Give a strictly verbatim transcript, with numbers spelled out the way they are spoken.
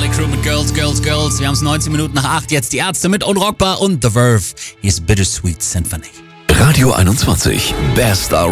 Mötley Crüe mit Girls, Girls, Girls. Wir haben es neunzehn Minuten nach acht. Jetzt die Ärzte mit Unrockbar und The Verve. Hier ist Bittersweet Symphony. Radio einundzwanzig. Best